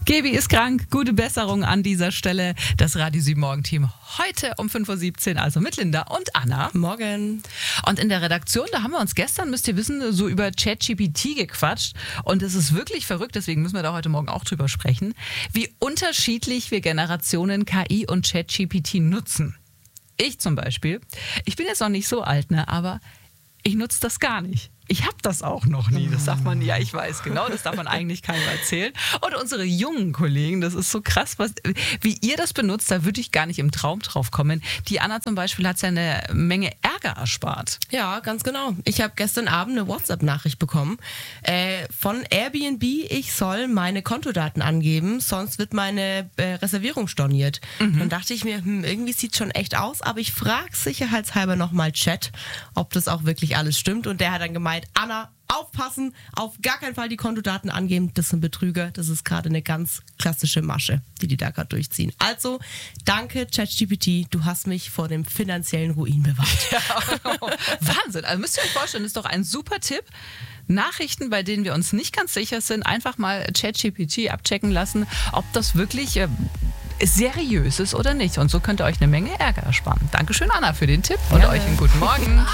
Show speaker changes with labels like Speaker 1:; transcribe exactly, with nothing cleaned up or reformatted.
Speaker 1: Gaby ist krank. Gute Besserung an dieser Stelle. Das Radio sieben Morgen-Team heute um fünf Uhr siebzehn, also mit Linda und Anna.
Speaker 2: Morgen.
Speaker 1: Und in der Redaktion, da haben wir uns gestern, müsst ihr wissen, so über ChatGPT gequatscht. Und es ist wirklich verrückt, deswegen müssen wir da heute Morgen auch drüber sprechen, wie unterschiedlich wir Generationen K I und ChatGPT nutzen. Ich zum Beispiel, ich bin jetzt noch nicht so alt, ne, aber ich nutze das gar nicht. Ich habe das auch noch nie. Das darf man, ja, ich weiß genau, das darf man eigentlich keinem erzählen. Und unsere jungen Kollegen, das ist so krass, was, wie ihr das benutzt, da würde ich gar nicht im Traum drauf kommen. Die Anna zum Beispiel hat ja eine Menge Ärger erspart.
Speaker 2: Ja, ganz genau. Ich habe gestern Abend eine WhatsApp-Nachricht bekommen äh, von Airbnb, ich soll meine Kontodaten angeben, sonst wird meine äh, Reservierung storniert. Mhm. Dann dachte ich mir, hm, irgendwie sieht schon echt aus, aber ich frage sicherheitshalber nochmal Chat, ob das auch wirklich alles stimmt. Und der hat dann gemeint, Anna, aufpassen, auf gar keinen Fall die Kontodaten angeben, das sind Betrüger, das ist gerade eine ganz klassische Masche, die die da gerade durchziehen. Also, danke ChatGPT, du hast mich vor dem finanziellen Ruin bewahrt.
Speaker 1: Ja, Wahnsinn, also müsst ihr euch vorstellen, das ist doch ein super Tipp. Nachrichten, bei denen wir uns nicht ganz sicher sind, einfach mal ChatGPT abchecken lassen, ob das wirklich äh, seriös ist oder nicht. Und so könnt ihr euch eine Menge Ärger ersparen. Dankeschön, Anna, für den Tipp und ja, euch einen guten Morgen.